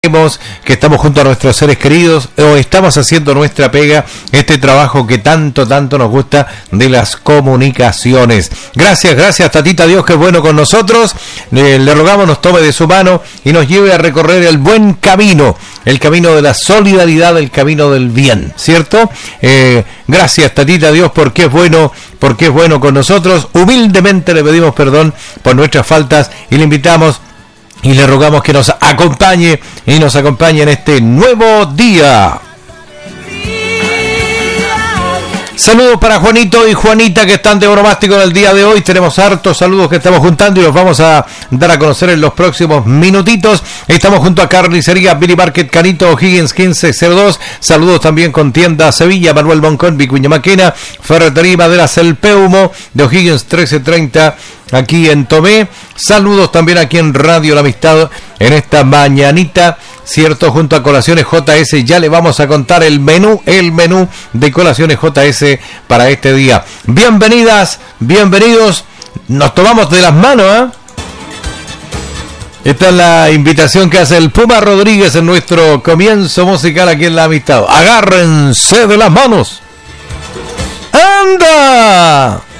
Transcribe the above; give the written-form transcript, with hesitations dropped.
que estamos junto a nuestros seres queridos o estamos haciendo nuestra pega, este trabajo que tanto nos gusta de las comunicaciones. Gracias Tatita Dios, que es bueno con nosotros. Le rogamos nos tome de su mano y nos lleve a recorrer el buen camino, el camino de la solidaridad, el camino del bien, ¿cierto? Gracias Tatita Dios, porque es bueno con nosotros. Humildemente le pedimos perdón por nuestras faltas y le invitamos y le rogamos que nos acompañe en este nuevo día. Saludos para Juanito y Juanita, que están de bromástico en el día de hoy. Tenemos hartos saludos que estamos juntando y los vamos a dar a conocer en los próximos minutitos. Estamos junto a Carnicería Billy Market Canito O'Higgins 1502. Saludos también con Tienda Sevilla, Manuel Moncón, Vicuña Maquena, Ferretería y Maderas El Peumo de O'Higgins 1330. Aquí en Tomé. Saludos también aquí en Radio La Amistad en esta mañanita, cierto, junto a Colaciones JS. Ya le vamos a contar el menú de Colaciones JS para este día. Bienvenidas, bienvenidos. Nos tomamos de las manos, ¿eh? Esta es la invitación que hace el Puma Rodríguez en nuestro comienzo musical aquí en La Amistad. Agárrense de las manos. ¡Anda!